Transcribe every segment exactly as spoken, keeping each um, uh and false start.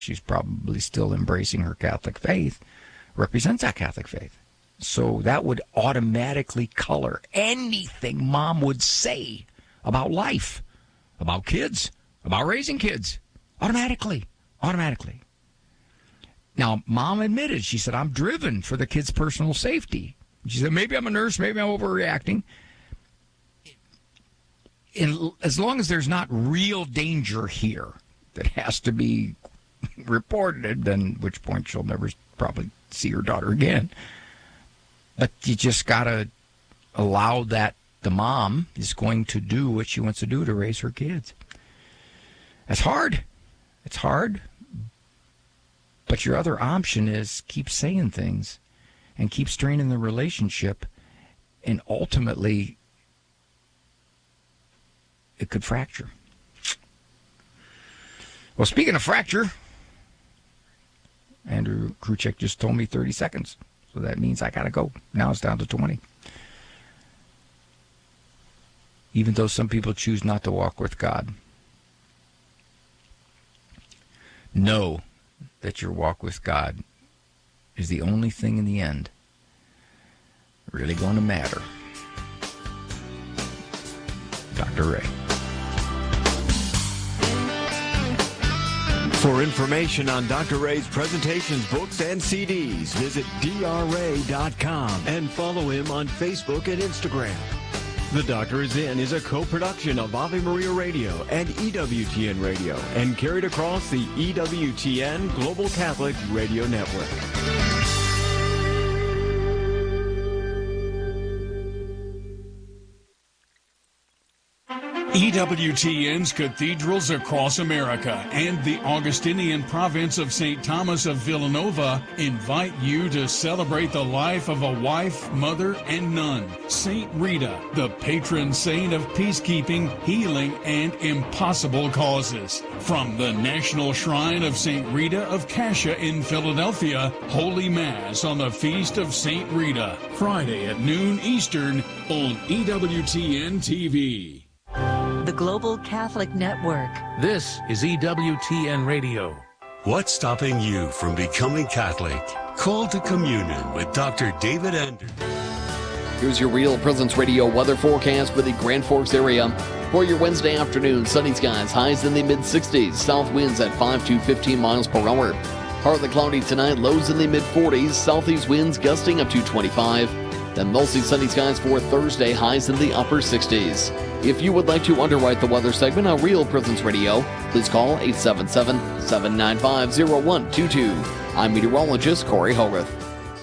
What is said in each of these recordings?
she's probably still embracing her Catholic faith, represents that Catholic faith. So that would automatically color anything mom would say about life, about kids, about raising kids. Automatically. Automatically. Now, mom admitted, she said, I'm driven for the kids' personal safety. She said, maybe I'm a nurse, maybe I'm overreacting. In, as long as there's not real danger here that has to be reported, then at which point she'll never probably see her daughter again. But you just got to allow that the mom is going to do what she wants to do to raise her kids. That's hard. It's hard. But your other option is keep saying things and keep straining the relationship, and ultimately it could fracture. Well, speaking of fracture, Andrew Kruchek just told me thirty seconds. So that means I got to go. Now it's down to twenty. Even though some people choose not to walk with God, know that your walk with God is the only thing in the end really going to matter. Doctor Ray. For information on Doctor Ray's presentations, books, and C Ds, visit D R ray dot com and follow him on Facebook and Instagram. The Doctor Is In is a co-production of Ave Maria Radio and E W T N Radio and carried across the E W T N Global Catholic Radio Network. E W T N's cathedrals across America and the Augustinian province of Saint Thomas of Villanova invite you to celebrate the life of a wife, mother, and nun, Saint Rita, the patron saint of peacekeeping, healing, and impossible causes. From the National Shrine of Saint Rita of Cascia in Philadelphia, Holy Mass on the Feast of Saint Rita, Friday at noon Eastern on E W T N T V. The Global Catholic Network. This is E W T N Radio. What's stopping you from becoming Catholic? Call to communion with Doctor David Anders. Here's your Real Presence Radio weather forecast for the Grand Forks area. For your Wednesday afternoon, sunny skies, highs in the mid sixties, south winds at five to fifteen miles per hour. Partly cloudy tonight, lows in the mid forties, southeast winds gusting up to twenty-five. Then mostly sunny skies for Thursday, highs in the upper sixties. If you would like to underwrite the weather segment on Real Presence Radio, please call eight seven seven, seven nine five, zero one two two. I'm meteorologist Corey Hogarth.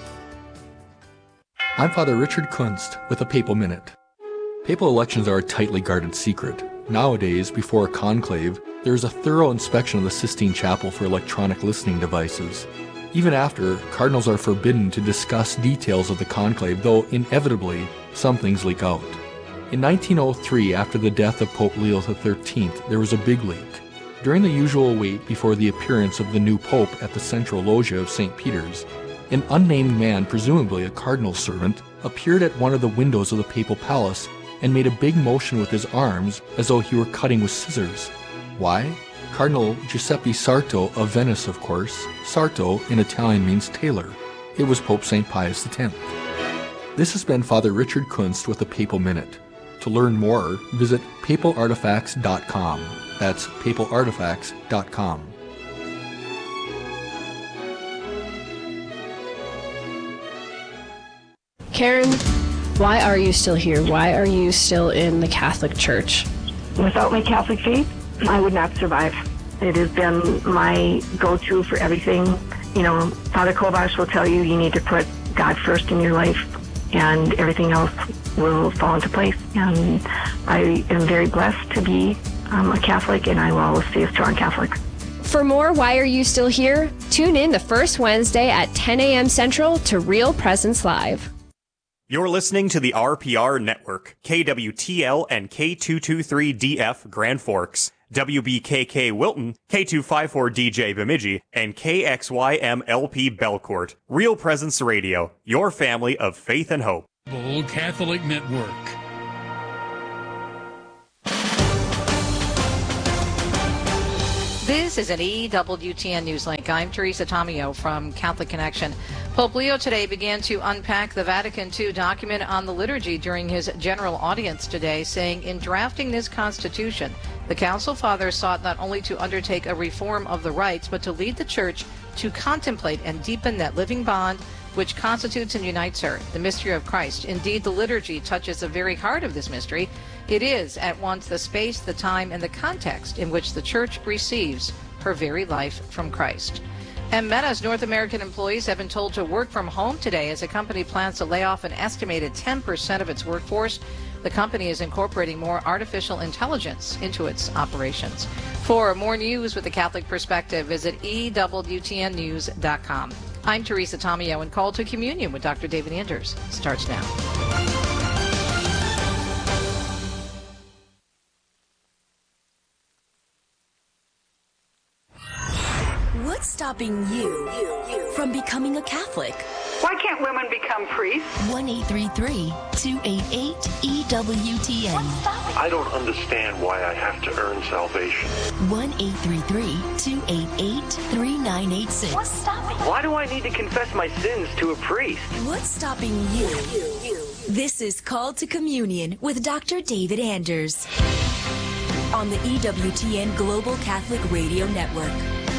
I'm Father Richard Kunst with a Papal Minute. Papal elections are a tightly guarded secret. Nowadays, before a conclave, there is a thorough inspection of the Sistine Chapel for electronic listening devices. Even after, cardinals are forbidden to discuss details of the conclave, though inevitably some things leak out. In nineteen oh three, after the death of Pope Leo the thirteenth, there was a big leak. During the usual wait before the appearance of the new pope at the central loggia of Saint Peter's, an unnamed man, presumably a cardinal's servant, appeared at one of the windows of the papal palace and made a big motion with his arms as though he were cutting with scissors. Why? Cardinal Giuseppe Sarto of Venice, of course. Sarto in Italian means tailor. It was Pope Saint Pius the tenth. This has been Father Richard Kunst with a Papal Minute. To learn more, visit papal artifacts dot com. That's papal artifacts dot com. Karen, why are you still here? Why are you still in the Catholic Church? Without my Catholic faith, I would not survive. It has been my go-to for everything. You know, Father Kovacs will tell you you need to put God first in your life, and everything else will fall into place. And I am very blessed to be um, a Catholic, and I will always stay a strong Catholic. For more Why Are You Still Here? Tune in the first Wednesday at ten a.m. Central to Real Presence Live. You're listening to the R P R Network, K W T L and K two twenty-three D F Grand Forks, W B K K Wilton, K two fifty-four D J Bemidji, and K X Y M L P Belcourt. Real Presence Radio, your family of faith and hope. Global Catholic Network. This is an E W T N News Link. I'm Teresa Tomeo from Catholic Connection. Pope Leo today began to unpack the Vatican two document on the liturgy during his general audience today, saying in drafting this constitution, the Council Father sought not only to undertake a reform of the rites, but to lead the Church to contemplate and deepen that living bond which constitutes and unites her, the mystery of Christ. Indeed, the liturgy touches the very heart of this mystery. It is at once the space, the time, and the context in which the Church receives her very life from Christ. And Meta's North American employees have been told to work from home today as the company plans to lay off an estimated ten percent of its workforce. The company is incorporating more artificial intelligence into its operations. For more news with a Catholic perspective, visit E W T N news dot com. I'm Teresa Tomeo, and Call to Communion with Doctor David Anders starts now. What's stopping you from becoming a Catholic? Why can't women become priests? one eight three three, two eight eight, E W T N. I don't understand why I have to earn salvation. one eight three three, two eight eight, three nine eight six. What's stopping? Why do I need to confess my sins to a priest? What's stopping you? This is Call to Communion with Doctor David Anders on the E W T N Global Catholic Radio Network.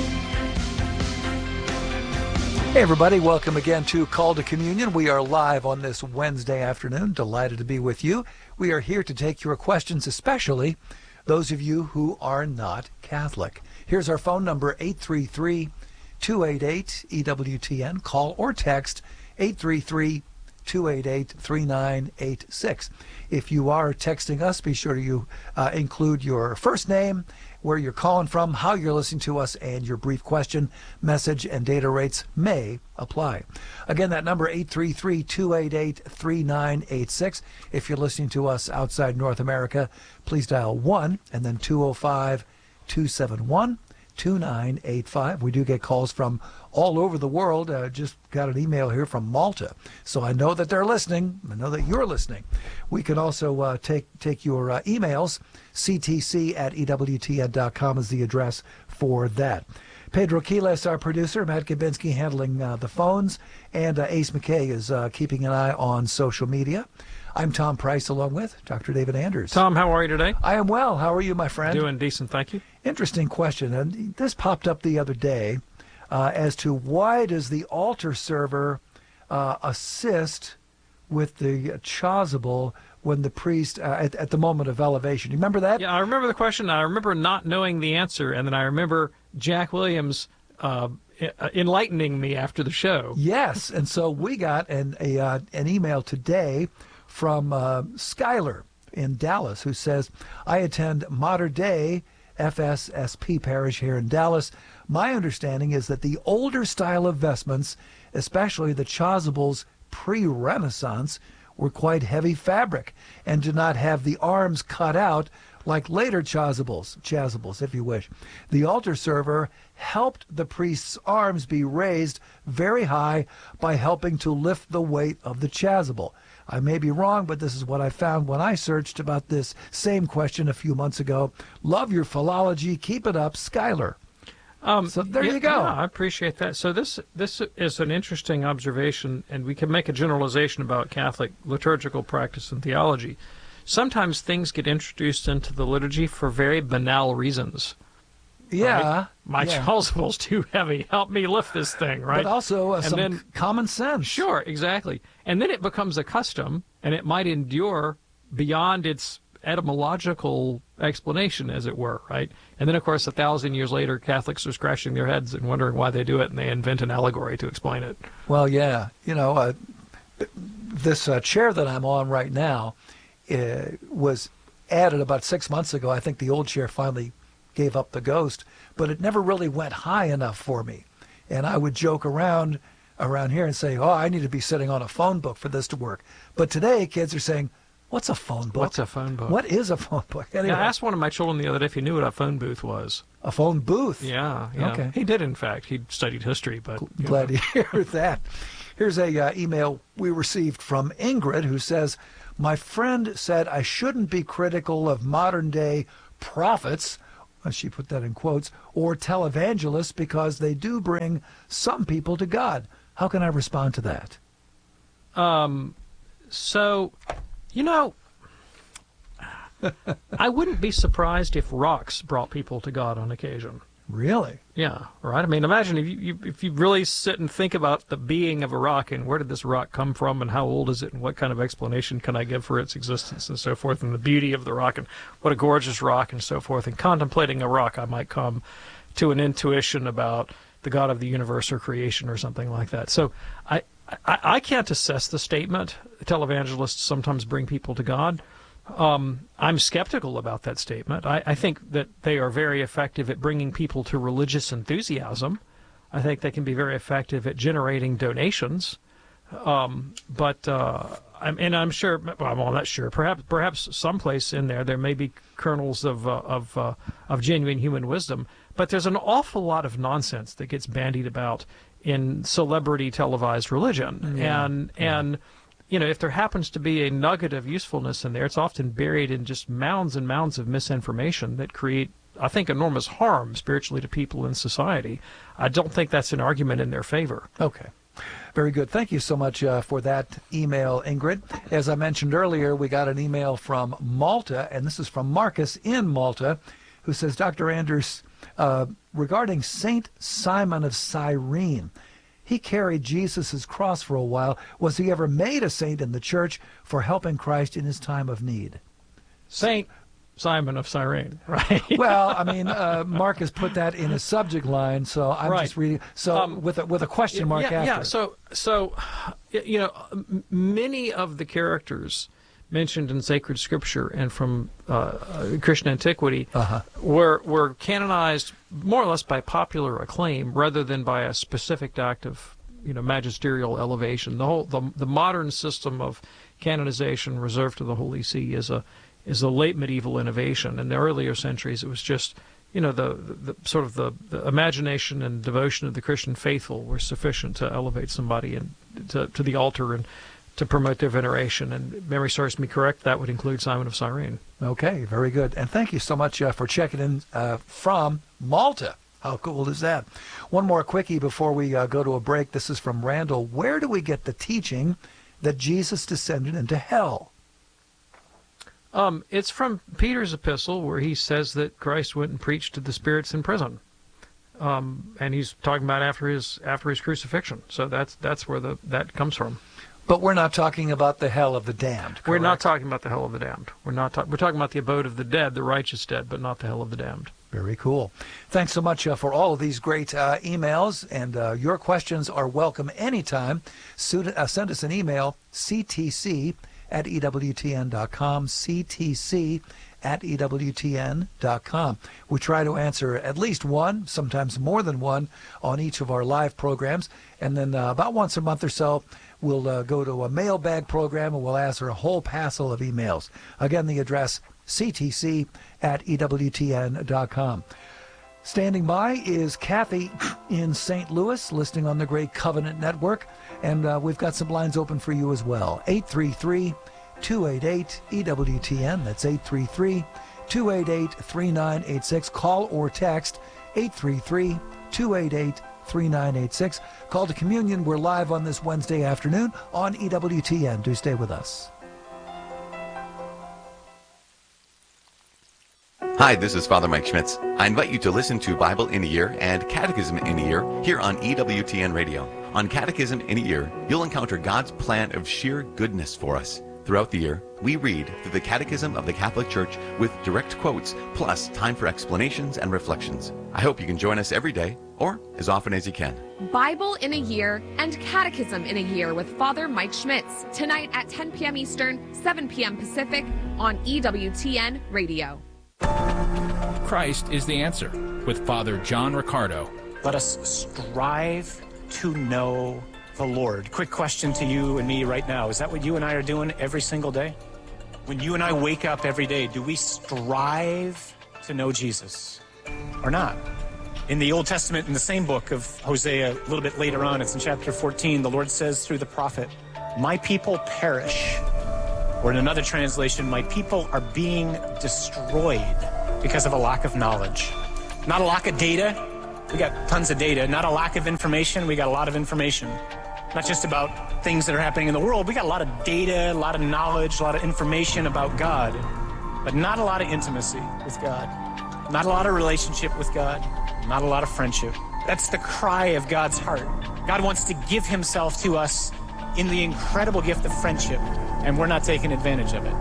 Hey everybody, welcome again to Call to Communion. We are live on this Wednesday afternoon. Delighted to be with you. We are here to take your questions, especially those of you who are not Catholic. Here's our phone number, eight three three, two eight eight, E W T N. Call or text eight three three, two eight eight, three nine eight six. If you are texting us, be sure you uh, include your first name, where you're calling from, how you're listening to us, and your brief question. Message and data rates may apply. Again, that number, eight three three, two eight eight, three nine eight six. If you're listening to us outside North America, please dial one and then two oh five, two seven one, two nine eight five. We do get calls from all over the world. Uh, just got an email here from Malta, so I know that they're listening. I know that you're listening. We can also uh, take take your uh, emails. C T C at E W T N dot com is the address for that. Pedro Quiles, our producer, Matt Gabinski handling uh, the phones, and uh, Ace McKay is uh, keeping an eye on social media. I'm Tom Price, along with Doctor David Anders. Tom, how are you today? I am well. How are you, my friend? Doing decent, thank you. Interesting question, and this popped up the other day uh, as to why does the altar server uh, assist with the chasuble when the priest, uh, at, at the moment of elevation. You remember that? Yeah, I remember the question. I remember not knowing the answer, and then I remember Jack Williams uh, enlightening me after the show. Yes, and so we got an, a, uh, an email today from uh, Skylar in Dallas, who says, I attend Mater Dei F S S P parish here in Dallas. My understanding is that the older style of vestments, especially the chasubles pre-Renaissance, were quite heavy fabric and did not have the arms cut out like later chasubles, chasubles, if you wish. The altar server helped the priest's arms be raised very high by helping to lift the weight of the chasuble. I may be wrong, but this is what I found when I searched about this same question a few months ago. Love your philology. Keep it up, Skylar. Um, so there yeah, you go. Yeah, I appreciate that. So this this is an interesting observation, and we can make a generalization about Catholic liturgical practice and theology. Sometimes things get introduced into the liturgy for very banal reasons. Yeah. Right? My yeah. chasuble's too heavy. Help me lift this thing, right? But also uh, and some then, common sense. Sure, exactly. And then it becomes a custom, and it might endure beyond its etymological explanation, as it were, right? And then, of course, a thousand years later, Catholics are scratching their heads and wondering why they do it, and they invent an allegory to explain it. Well, yeah. You know, uh, this uh, chair that I'm on right now uh, was added about six months ago. I think the old chair finally gave up the ghost, but it never really went high enough for me. And I would joke around around here and say, oh, I need to be sitting on a phone book for this to work. But today, kids are saying, what's a phone book? What's a phone book? What is a phone book? Anyway. Yeah, I asked one of my children the other day if he knew what a phone booth was. A phone booth? Yeah, yeah. Okay. He did, in fact. He studied history, but... Glad know. to hear that. Here's a uh, email we received from Ingrid, who says, my friend said I shouldn't be critical of modern-day prophets she put that in quotes, or televangelists because they do bring some people to God. How can I respond to that? Um, so, you know, I wouldn't be surprised if rocks brought people to God on occasion. Really? Yeah, right. I mean, imagine if you, you if you really sit and think about the being of a rock and where did this rock come from and how old is it and what kind of explanation can I give for its existence and so forth, and the beauty of the rock and what a gorgeous rock and so forth. And contemplating a rock, I might come to an intuition about the God of the universe or creation or something like that. So I I, I can't assess the statement. Televangelists sometimes bring people to God. Um, I'm skeptical about that statement. I, I think that they are very effective at bringing people to religious enthusiasm. I think they can be very effective at generating donations. Um, but uh, I'm, and I'm sure, well, I'm not sure. Perhaps, perhaps someplace in there there may be kernels of uh, of uh, of genuine human wisdom. But there's an awful lot of nonsense that gets bandied about in celebrity televised religion, Yeah. and and. You know, if there happens to be a nugget of usefulness in there, it's often buried in just mounds and mounds of misinformation that create, I think, enormous harm spiritually to people in society. I don't think that's an argument in their favor. Okay. Very good. Thank you so much uh, for that email, Ingrid. As I mentioned earlier, we got an email from Malta, and this is from Marcus in Malta, who says, Doctor Anders, uh, regarding Saint Simon of Cyrene, he carried Jesus' cross for a while. Was he ever made a saint in the church for helping Christ in his time of need? Saint Simon of Cyrene, right? Well, I mean, uh, Marcus put that in his subject line, so I'm Right. just reading. So Um, with a, with a question mark yeah, after. Yeah, so, so, you know, m- many of the characters mentioned in sacred scripture and from uh, uh, Christian antiquity uh-huh. were were canonized more or less by popular acclaim rather than by a specific act of, you know, magisterial elevation. The whole the, the modern system of canonization reserved to the Holy See is a is a late medieval innovation. In the earlier centuries, it was just, you know, the, the, the sort of the, the imagination and devotion of the Christian faithful were sufficient to elevate somebody and to, to the altar and to promote their veneration. And if memory serves me correct, that would include Simon of Cyrene. Okay, very good. And thank you so much uh, for checking in uh, from Malta. How cool is that? One more quickie before we uh, go to a break. This is from Randall. Where do we get the teaching that Jesus descended into hell? Um, it's from Peter's epistle, where he says that Christ went and preached to the spirits in prison. Um, and he's talking about after his after his crucifixion. So that's that's where the that comes from. But we're not talking about the hell of the damned, correct? We're not talking about the hell of the damned. We're not. Ta- we're talking about the abode of the dead, the righteous dead, but not the hell of the damned. Very cool. Thanks so much uh, for all of these great uh, emails, and uh, your questions are welcome anytime. So, uh, send us an email, c t c at e w t n dot com, c t c at e w t n dot com. We try to answer at least one, sometimes more than one, on each of our live programs, and then uh, about once a month or so, we'll uh, go to a mailbag program and we'll answer a whole passel of emails. Again, the address, c t c at e w t n dot com. Standing by is Kathy in Saint Louis, listening on the Great Covenant Network, and uh, we've got some lines open for you as well. eight three three, two eight eight, E W T N. That's eight three three, two eight eight, three nine eight six. Call or text eight three three, two eight eight, three nine eight six. Call to Communion. We're live on this Wednesday afternoon on E W T N. Do stay with us. Hi, this is Father Mike Schmitz. I invite you to listen to Bible in a Year and Catechism in a Year here on E W T N Radio. On Catechism in a Year, you'll encounter God's plan of sheer goodness for us. Throughout the year, we read through the Catechism of the Catholic Church with direct quotes, plus time for explanations and reflections. I hope you can join us every day, or as often as you can. Bible in a Year and Catechism in a Year with Father Mike Schmitz, tonight at ten p.m. Eastern, seven p.m. Pacific on E W T N Radio. Christ is the answer with Father John Riccardo. Let us strive to know the Lord. Quick question to you and me right now. Is that what you and I are doing every single day? When you and I wake up every day, do we strive to know Jesus or not? In the Old Testament, in the same book of Hosea, a little bit later on, it's in chapter fourteen, the Lord says through the prophet, "My people perish." Or in another translation, "My people are being destroyed because of a lack of knowledge." Not a lack of data. We got tons of data. Not a lack of information. We got a lot of information. Not just about things that are happening in the world. We got a lot of data, a lot of knowledge, a lot of information about God, but not a lot of intimacy with God. Not a lot of relationship with God. Not a lot of friendship. That's the cry of God's heart. God wants to give himself to us in the incredible gift of friendship, and we're not taking advantage of it.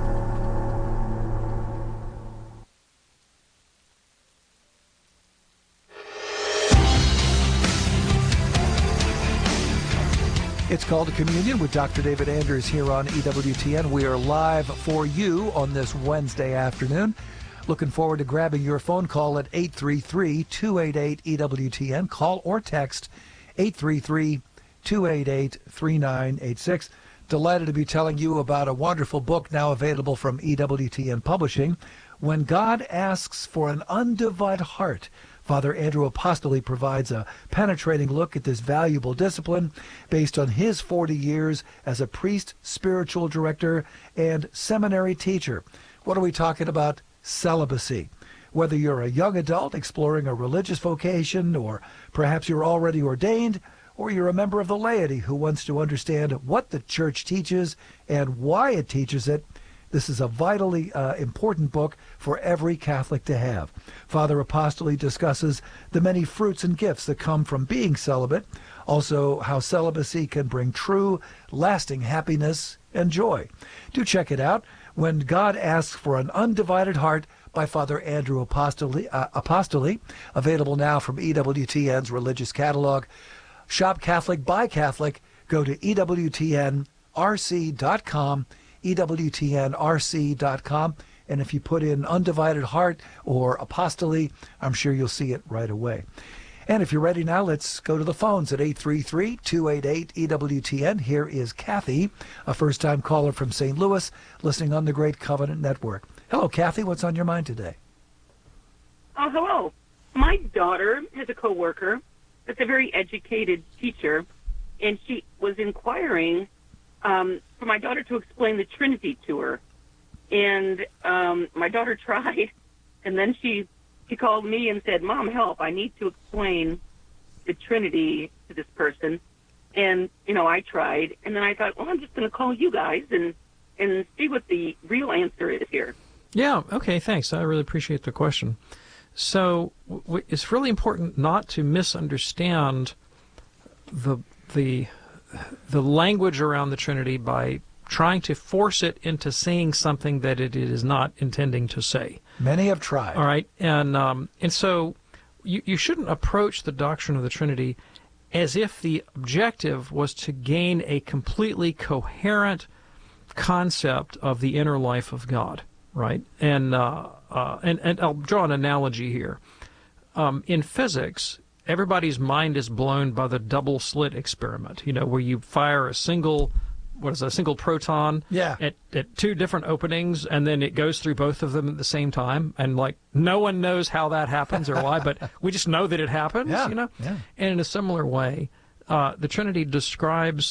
It's Called to Communion with Doctor David Anders here on E W T N. We are live for you on this Wednesday afternoon. Looking forward to grabbing your phone call at eight three three, two eight eight, E W T N. Call or text eight three three, two eight eight, three nine eight six. Delighted to be telling you about a wonderful book now available from E W T N Publishing, When God Asks for an Undivided Heart. Father Andrew Apostoli provides a penetrating look at this valuable discipline based on his forty years as a priest, spiritual director, and seminary teacher. What are we talking about? Celibacy. Whether you're a young adult exploring a religious vocation, or perhaps you're already ordained, or you're a member of the laity who wants to understand what the church teaches and why it teaches it, this is a vitally uh, important book for every Catholic to have. Father Apostoli discusses the many fruits and gifts that come from being celibate, also how celibacy can bring true, lasting happiness and joy. Do check it out, When God Asks for an Undivided Heart by Father Andrew Apostoli, uh, Apostoli, available now from E W T N's Religious Catalog. Shop Catholic by Catholic. Go to E W T N R C dot com. E W T N R C dot com, and if you put in Undivided Heart or Apostoli, I'm sure you'll see it right away. And if you're ready now, let's go to the phones at eight three three, two eight eight, E W T N. Here is Kathy, a first-time caller from Saint Louis, listening on the Great Covenant Network. Hello, Kathy. What's on your mind today? Oh, hello. My daughter has a coworker that's a very educated teacher, and she was inquiring Um, for my daughter to explain the Trinity to her. And um, my daughter tried, and then she, she called me and said, Mom, help, I need to explain the Trinity to this person. And, you know, I tried, and then I thought, well, I'm just going to call you guys and, and see what the real answer is here. Yeah, okay, thanks. I really appreciate the question. So w- it's really important not to misunderstand the the... the language around the Trinity by trying to force it into saying something that it is not intending to say. Many have tried. All right, and um, and so you, you shouldn't approach the doctrine of the Trinity as if the objective was to gain a completely coherent concept of the inner life of God, right? And uh, uh, and and I'll draw an analogy here. Um, in physics, everybody's mind is blown by the double slit experiment, you know, where you fire a single, what is that, a single proton yeah. at, at two different openings, and then it goes through both of them at the same time. And, like, no one knows how that happens or why, but we just know that it happens, yeah. you know? Yeah. And in a similar way, uh, the Trinity describes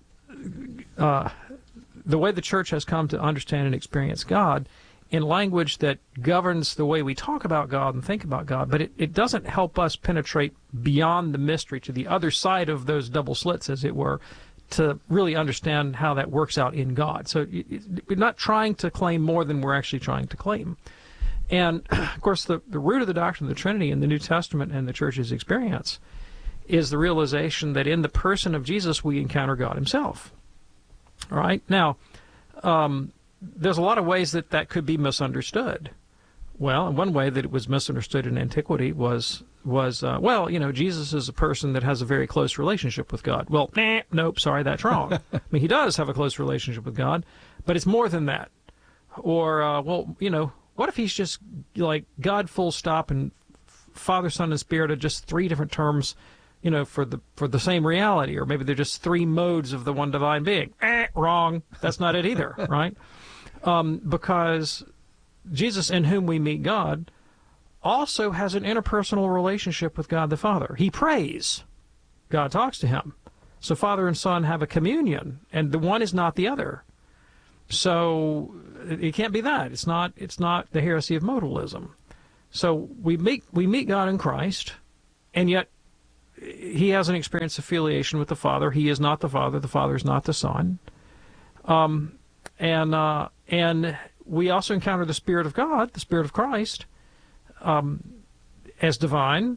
uh, the way the Church has come to understand and experience God in language that governs the way we talk about God and think about God, but it, it doesn't help us penetrate beyond the mystery to the other side of those double slits, as it were, to really understand how that works out in God. So it, it, we're not trying to claim more than we're actually trying to claim. And, of course, the, the root of the doctrine of the Trinity in the New Testament and the Church's experience is the realization that in the person of Jesus we encounter God himself. All right? Now, um, there's a lot of ways that that could be misunderstood. Well, and one way that it was misunderstood in antiquity was, was uh, well, you know, Jesus is a person that has a very close relationship with God. Well, nah, nope, sorry, that's wrong. I mean, he does have a close relationship with God, but it's more than that. Or, uh, well, you know, what if he's just like God full stop and Father, Son, and Spirit are just three different terms, you know, for the for the same reality? Or maybe they're just three modes of the one divine being. Eh, wrong. That's not it either, right? Um, because Jesus, in whom we meet God, also has an interpersonal relationship with God the Father. He prays. God talks to him. So Father and Son have a communion, and the one is not the other. So it can't be that. It's not, it's not the heresy of modalism. So we meet we meet God in Christ, and yet he hasn't experienced affiliation with the Father. He is not the Father. The Father is not the Son. Um, and uh, and we also encounter the Spirit of God, the Spirit of Christ, um, as divine,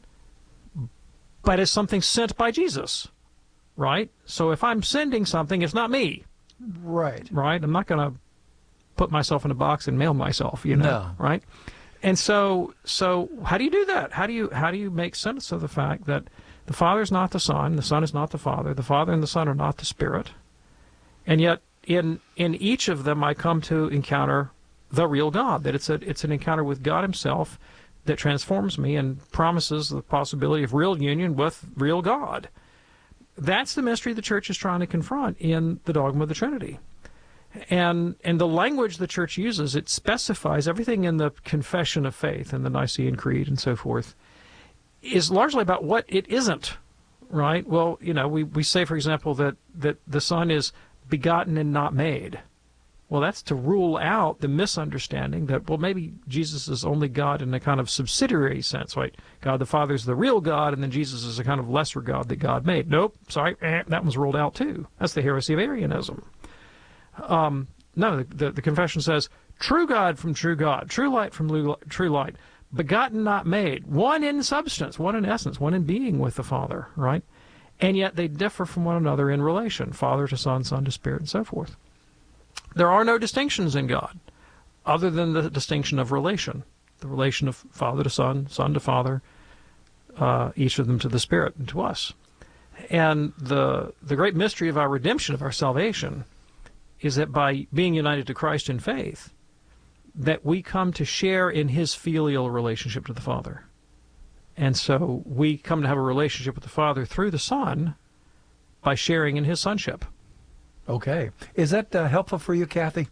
but as something sent by Jesus, right? So if I'm sending something, it's not me. Right. Right? I'm not going to put myself in a box and mail myself, you know, no. right? And so so how do you do that? How do you how do you make sense of the fact that the Father is not the Son, the Son is not the Father, the Father and the Son are not the Spirit, and yet in in each of them I come to encounter the real God, that it's a it's an encounter with God himself that transforms me and promises the possibility of real union with real God. That's the mystery the Church is trying to confront in the dogma of the Trinity. And and the language the Church uses, it specifies everything in the Confession of Faith and the Nicene Creed and so forth, is largely about what it isn't, right? Well, you know, we, we say, for example, that, that the Son is begotten and not made. Well, that's to rule out the misunderstanding that, well, maybe Jesus is only God in a kind of subsidiary sense, right? God the Father is the real God, and then Jesus is a kind of lesser God that God made. Nope, sorry, eh, that one's ruled out too. That's the heresy of Arianism. Um, no, the, the, the confession says, true God from true God, true light from true light, begotten, not made, one in substance, one in essence, one in being with the Father, right? And yet they differ from one another in relation, Father to Son, Son to Spirit, and so forth. There are no distinctions in God, other than the distinction of relation, the relation of Father to Son, Son to Father, uh, each of them to the Spirit and to us. And the the great mystery of our redemption, of our salvation, is that by being united to Christ in faith, that we come to share in his filial relationship to the Father. And so we come to have a relationship with the Father through the Son by sharing in his sonship. Okay. Is that uh, helpful for you, Kathy?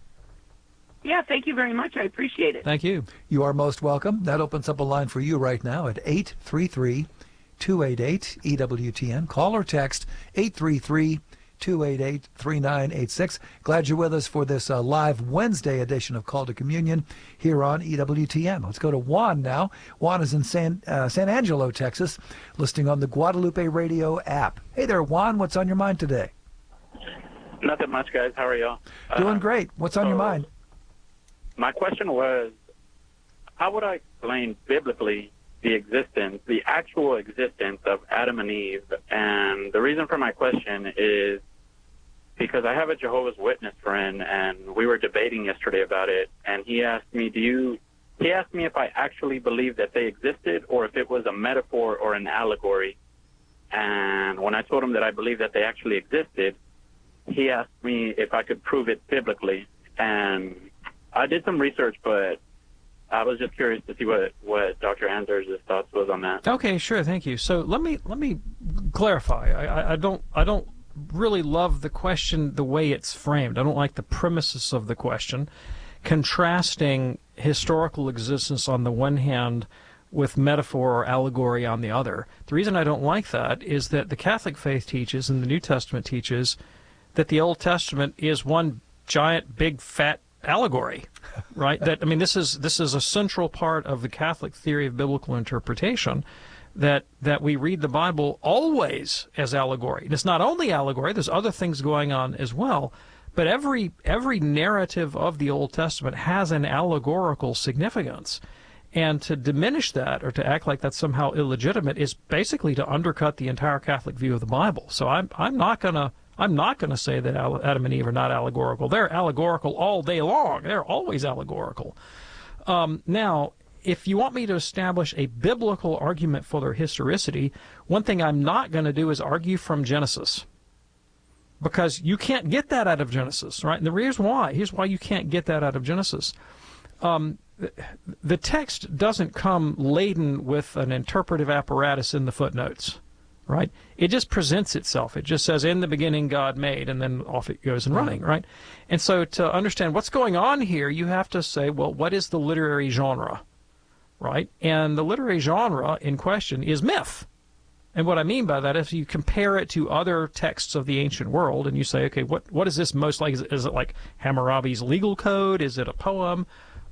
Yeah, thank you very much. I appreciate it. Thank you. You are most welcome. That opens up a line for you right now at eight three three, two eight eight, E W T N. Call or text eight three three, two eight eight, three nine eight six. Glad you're with us for this uh, live Wednesday edition of Call to Communion here on E W T N. Let's go to Juan now. Juan is in San, uh, San Angelo, Texas, listening on the Guadalupe Radio app. Hey there, Juan. What's on your mind today? Nothing much, guys. How are y'all? Doing uh, great. What's on so your mind? My question was, how would I explain biblically the existence, the actual existence of Adam and Eve? And the reason for my question is because I have a Jehovah's Witness friend, and we were debating yesterday about it, and he asked me, do you, he asked me if I actually believe that they existed or if it was a metaphor or an allegory. And when I told him that I believe that they actually existed, he asked me if I could prove it biblically. And I did some research, but I was just curious to see what, what Doctor Anders' thoughts was on that. Okay, sure, thank you. So let me let me clarify. I, I, I don't I don't really love the question the way it's framed. I don't like the premises of the question, contrasting historical existence on the one hand with metaphor or allegory on the other. The reason I don't like that is that the Catholic faith teaches and the New Testament teaches that the Old Testament is one giant, big, fat allegory, right? That I mean, this is this is a central part of the Catholic theory of biblical interpretation, that that we read the Bible always as allegory. And it's not only allegory; there's other things going on as well. But every every narrative of the Old Testament has an allegorical significance. And to diminish that or to act like that's somehow illegitimate is basically to undercut the entire Catholic view of the Bible. So I'm I'm not gonna. I'm not going to say that Adam and Eve are not allegorical. They're allegorical all day long. They're always allegorical. Um, now, if you want me to establish a biblical argument for their historicity, one thing I'm not going to do is argue from Genesis, because you can't get that out of Genesis, right? And the reason why, here's why you can't get that out of Genesis. Um, the text doesn't come laden with an interpretive apparatus in the footnotes. Right? It just presents itself. It just says, in the beginning God made, and then off it goes and running, right? And so to understand what's going on here, you have to say, well, what is the literary genre, right? And the literary genre in question is myth. And what I mean by that is you compare it to other texts of the ancient world, and you say, okay, what, what is this most like? Is it, is it like Hammurabi's legal code? Is it a poem?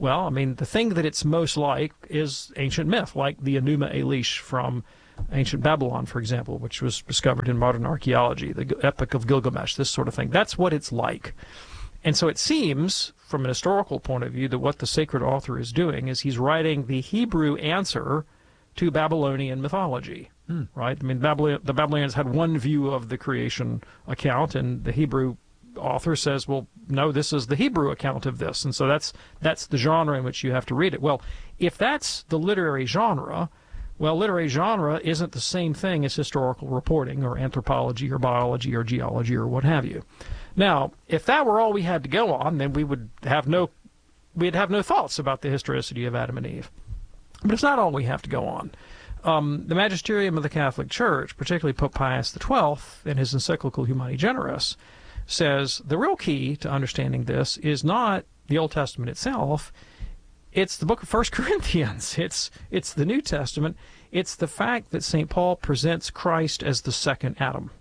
Well, I mean, the thing that it's most like is ancient myth, like the Enuma Elish from ancient Babylon, for example, which was discovered in modern archaeology, the Epic of Gilgamesh, this sort of thing. That's what it's like. And so it seems, from an historical point of view, that what the sacred author is doing is he's writing the Hebrew answer to Babylonian mythology, hmm. right? I mean, Babylon, the Babylonians had one view of the creation account, and the Hebrew author says, well, no, this is the Hebrew account of this. And so that's that's the genre in which you have to read it. Well, if that's the literary genre, well, literary genre isn't the same thing as historical reporting or anthropology or biology or geology or what have you. Now, if that were all we had to go on, then we would have no, we'd have no thoughts about the historicity of Adam and Eve. But it's not all we have to go on. Um, the magisterium of the Catholic Church, particularly Pope Pius the twelfth, in his encyclical Humani Generis, says the real key to understanding this is not the Old Testament itself. It's the book of First Corinthians. It's it's the New Testament. It's the fact that Saint Paul presents Christ as the second Adam.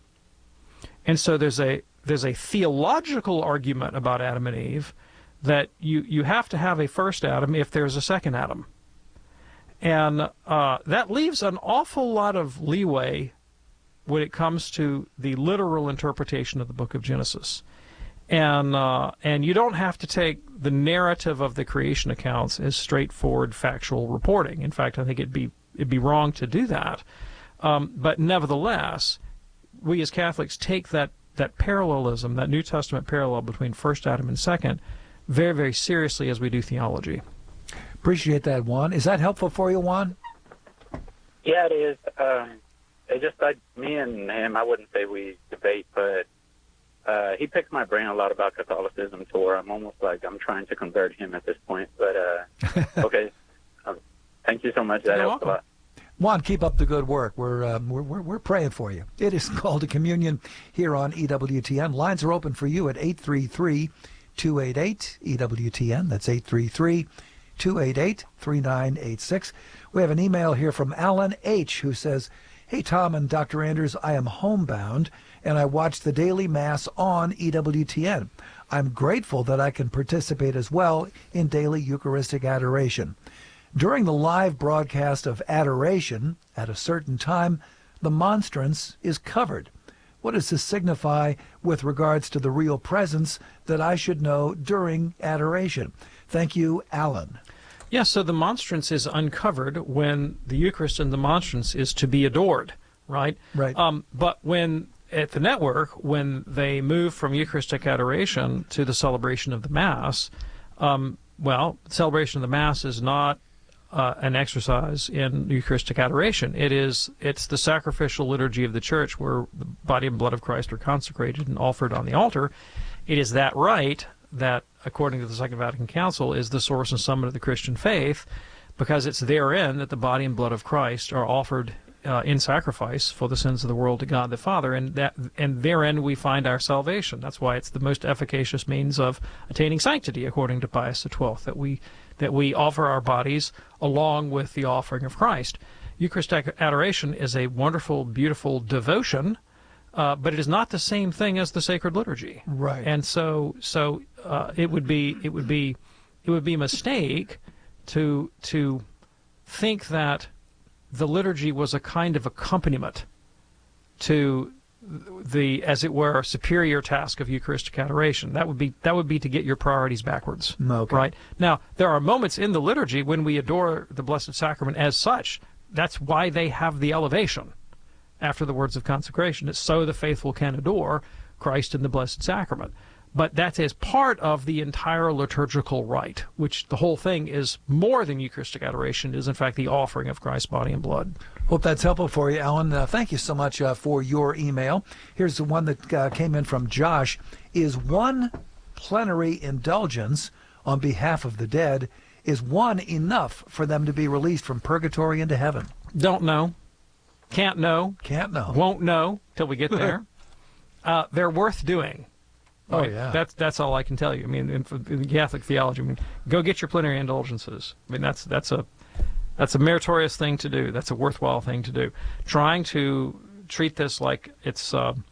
And so there's a there's a theological argument about Adam and Eve that you, you have to have a first Adam if there's a second Adam. And uh, that leaves an awful lot of leeway when it comes to the literal interpretation of the book of Genesis. And uh, and you don't have to take the narrative of the creation accounts as straightforward factual reporting. In fact, I think it'd be it'd be wrong to do that. Um, but nevertheless, we as Catholics take that that parallelism, that New Testament parallel between first Adam and second, very, very seriously as we do theology. Appreciate that, Juan. Is that helpful for you, Juan? Yeah, it is. Um, it just, I, me and him, I wouldn't say we debate, but uh, he picks my brain a lot about Catholicism to where I'm almost like I'm trying to convert him at this point. But, uh, okay. Um, thank you so much. That You're helps welcome. a lot. Juan, keep up the good work. We're, um, we're, we're, we're praying for you. It is Called to Communion here on E W T N. Lines are open for you at eight three three, two eight eight, E W T N. That's eight three three, two eight eight, three nine eight six. We have an email here from Alan H., who says, hey, Tom and Doctor Anders, I am homebound, and I watch the daily Mass on E W T N. I'm grateful that I can participate as well in daily Eucharistic adoration. During the live broadcast of adoration, at a certain time, the monstrance is covered. What does this signify with regards to the real presence that I should know during adoration? Thank you, Alan. Yeah, so the monstrance is uncovered when the Eucharist and the monstrance is to be adored, right? Right. Um, but when at the network, when they move from Eucharistic adoration to the celebration of the Mass, um, well, celebration of the Mass is not Uh, an exercise in Eucharistic adoration. It is, it's the sacrificial liturgy of the Church where the body and blood of Christ are consecrated and offered on the altar. It is that rite that, according to the Second Vatican Council, is the source and summit of the Christian faith, because it's therein that the body and blood of Christ are offered uh, in sacrifice for the sins of the world to God the Father, and that and therein we find our salvation. That's why it's the most efficacious means of attaining sanctity, according to Pius the twelfth, that we that we offer our bodies along with the offering of Christ. Eucharistic adoration is a wonderful, beautiful devotion, uh, but it is not the same thing as the sacred liturgy. Right. And so, so uh, it would be it would be it would be a mistake to to think that the liturgy was a kind of accompaniment to the, as it were, superior task of Eucharistic adoration. That would be that would be to get your priorities backwards. Okay. Right? Now, there are moments in the liturgy when we adore the Blessed Sacrament as such. That's why they have the elevation after the words of consecration. It's so the faithful can adore Christ in the Blessed Sacrament. But that is part of the entire liturgical rite, which the whole thing is more than Eucharistic adoration. It is, in fact, the offering of Christ's body and blood. Hope that's helpful for you, Alan. Uh, thank you so much uh, for your email. Here's the one that uh, came in from Josh. Is one plenary indulgence on behalf of the dead, is one enough for them to be released from purgatory into heaven? Don't know. Can't know. Can't know. Won't know till we get there. uh, they're worth doing. Right? Oh, yeah. That's that's all I can tell you. I mean, in, in Catholic theology, I mean, go get your plenary indulgences. I mean, that's that's a that's a meritorious thing to do. That's a worthwhile thing to do. Trying to treat this like it's uh,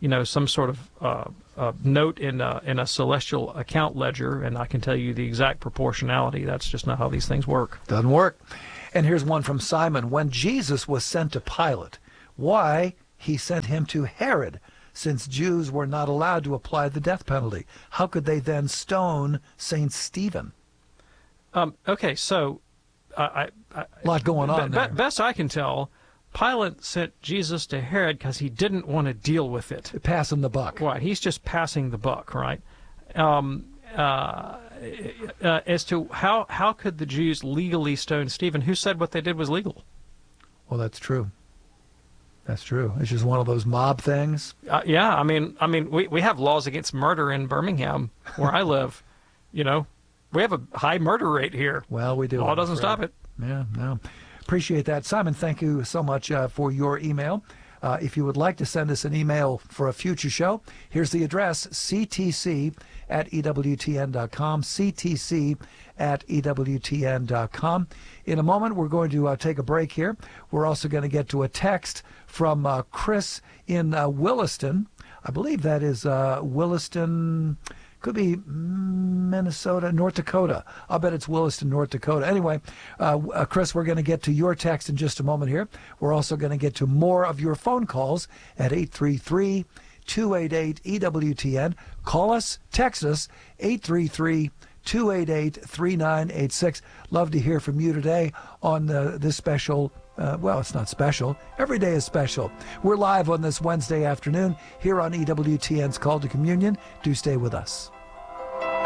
you know, some sort of uh, uh, note in a, in a celestial account ledger, and I can tell you the exact proportionality. That's just not how these things work. Doesn't work. And here's one from Simon. When Jesus was sent to Pilate, why he sent him to Herod, since Jews were not allowed to apply the death penalty? How could they then stone Saint Stephen? Um, okay, so uh, I, I, a lot going on be, there. Best I can tell, Pilate sent Jesus to Herod because he didn't want to deal with it. Passing the buck. Right, he's just passing the buck, right? Um, uh, uh, as to how, how could the Jews legally stone Stephen? Who said what they did was legal? Well, that's true. That's true. It's just one of those mob things. Uh, yeah, I mean, I mean, we, we have laws against murder in Birmingham, where I live. You know, we have a high murder rate here. Well, we do. Law doesn't stop it. Yeah, no. Appreciate that. Simon, thank you so much uh, for your email. Uh, if you would like to send us an email for a future show, here's the address, c t c at e w t n dot com, c t c at e w t n dot com. In a moment, we're going to uh, take a break here. We're also going to get to a text from uh, Chris in uh, Williston. I believe that is uh, Williston... Could be Minnesota, North Dakota. I'll bet it's Williston, North Dakota. Anyway, uh, uh, Chris, we're going to get to your text in just a moment here. We're also going to get to more of your phone calls at eight three three, two eight eight, E W T N. Call us, text us, eight three three, two eight eight, three nine eight six. Love to hear from you today on uh, this special Uh, well, it's not special. Every day is special. We're live on this Wednesday afternoon here on E W T N's Call to Communion. Do stay with us.